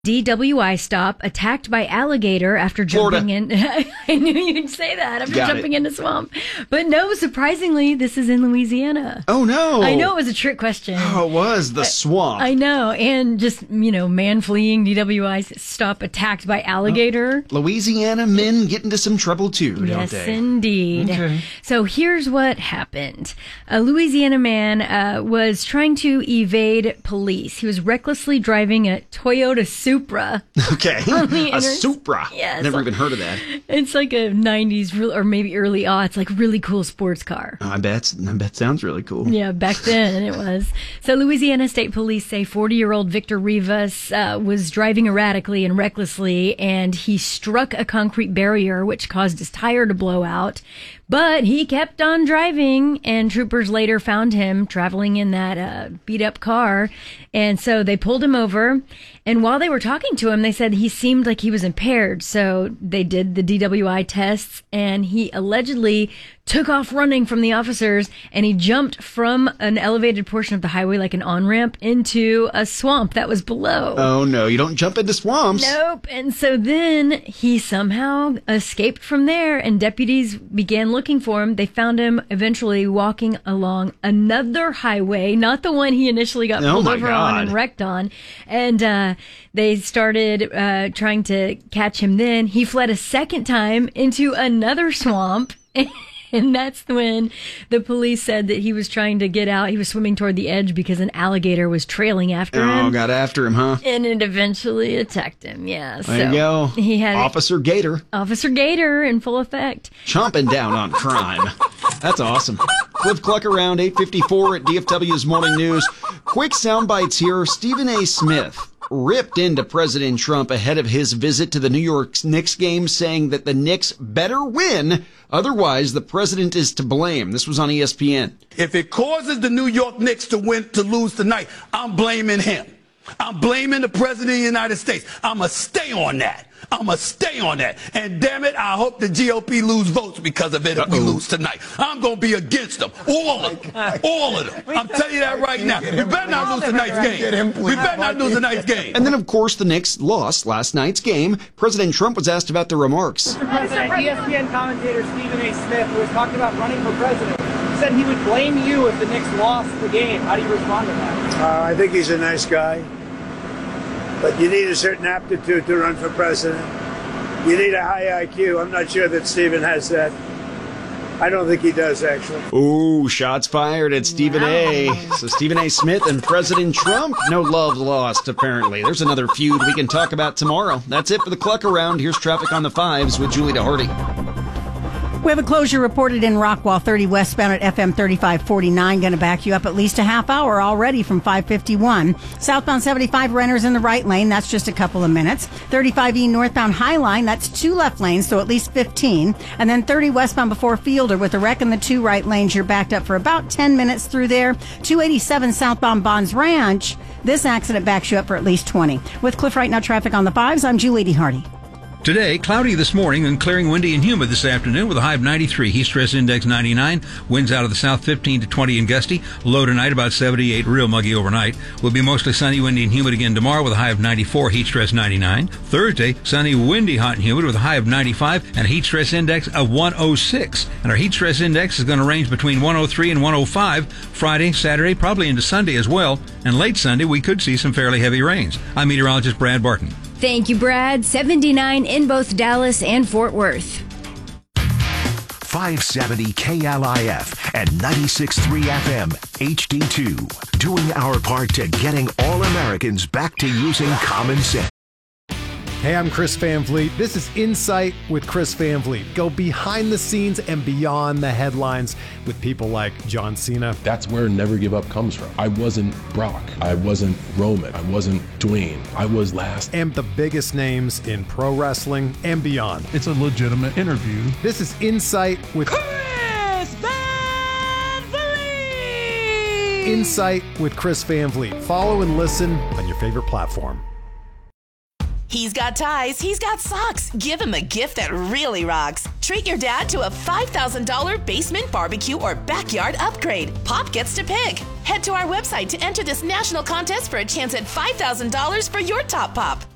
DWI stop, attacked by alligator after jumping in. I knew you'd say that after jumping into swamp. But no, surprisingly, this is in Louisiana. Oh, no. I know it was a trick question. Oh, it was the swamp. I know. And just, man fleeing, DWI stop, attacked by alligator. Louisiana men get into some trouble too, don't yes, they? Yes, indeed. Okay. So here's what happened. A Louisiana man was trying to evade police. He was recklessly driving a Toyota Supra. Okay. A Supra. Yes. Never even heard of that. It's like a 90s or maybe early aughts, like really cool sports car. I bet sounds really cool. Yeah, back then it was. So Louisiana State Police say 40-year-old Victor Rivas was driving erratically and recklessly, and he struck a concrete barrier, which caused his tire to blow out. But he kept on driving, and troopers later found him traveling in that beat-up car. And so they pulled him over. And while they were talking to him, they said he seemed like he was impaired. So they did the DWI tests, and he allegedly took off running from the officers, and he jumped from an elevated portion of the highway, like an on-ramp, into a swamp that was below. Oh, no. You don't jump into swamps. Nope. And so then he somehow escaped from there, and deputies began looking for him. They found him eventually walking along another highway, not the one he initially got pulled over on and wrecked on. And they started trying to catch him then. He fled a second time into another swamp. And that's when the police said that he was trying to get out. He was swimming toward the edge because an alligator was trailing after him. Oh, got after him, huh? And it eventually attacked him, yeah. There you go. He had Officer Gator. Officer Gator in full effect. Chomping down on crime. That's awesome. Cliff Cluck around 8:54 at DFW's Morning News. Quick sound bites here. Stephen A. Smith ripped into President Trump ahead of his visit to the New York Knicks game, saying that the Knicks better win, otherwise the president is to blame. This was on ESPN. If it causes the New York Knicks to lose tonight, I'm blaming him. I'm blaming the president of the United States. I'm going to stay on that. And damn it, I hope the GOP lose votes because of it if we lose tonight. I'm going to be against them. All of them. I'm telling you that right now. We better not lose tonight's game. And then, of course, the Knicks lost last night's game. President Trump was asked about the remarks. Mr. President, ESPN commentator Stephen A. Smith, who was talking about running for president, said he would blame you if the Knicks lost the game. How do you respond to that? I think he's a nice guy. But you need a certain aptitude to run for president. You need a high IQ. I'm not sure that Stephen has that. I don't think he does, actually. Ooh, shots fired at Stephen A. So Stephen A. Smith and President Trump, no love lost, apparently. There's another feud we can talk about tomorrow. That's it for the Cluck Around. Here's traffic on the 5s with Julie DeHardy. We have a closure reported in Rockwall 30 westbound at FM 3549. Going to back you up at least a half hour already from 551. Southbound 75 Renner's in the right lane. That's just a couple of minutes. 35E northbound Highline. That's 2 left lanes, so at least 15. And then 30 westbound before Fielder with a wreck in the 2 right lanes. You're backed up for about 10 minutes through there. 287 southbound Bonds Ranch. This accident backs you up for at least 20. With Cliff Right Now traffic on the 5s, I'm Julie DeHardy. Today, cloudy this morning and clearing, windy and humid this afternoon with a high of 93. Heat stress index 99. Winds out of the south 15 to 20 and gusty. Low tonight about 78. Real muggy overnight. Will be mostly sunny, windy and humid again tomorrow with a high of 94. Heat stress 99. Thursday, sunny, windy, hot and humid with a high of 95 and a heat stress index of 106. And our heat stress index is going to range between 103 and 105. Friday, Saturday, probably into Sunday as well. And late Sunday, we could see some fairly heavy rains. I'm meteorologist Brad Barton. Thank you, Brad. 79 in both Dallas and Fort Worth. 570 KLIF and 96.3 FM HD2. Doing our part to getting all Americans back to using common sense. Hey, I'm Chris Van Vliet. This is Insight with Chris Van Vliet. Go behind the scenes and beyond the headlines with people like John Cena. That's where Never Give Up comes from. I wasn't Brock. I wasn't Roman. I wasn't Dwayne. I was last. And the biggest names in pro wrestling and beyond. It's a legitimate interview. This is Insight with Chris Van Vliet. Insight with Chris Van Vliet. Follow and listen on your favorite platform. He's got ties, he's got socks. Give him a gift that really rocks. Treat your dad to a $5,000 basement barbecue or backyard upgrade. Pop gets to pick. Head to our website to enter this national contest for a chance at $5,000 for your top pop.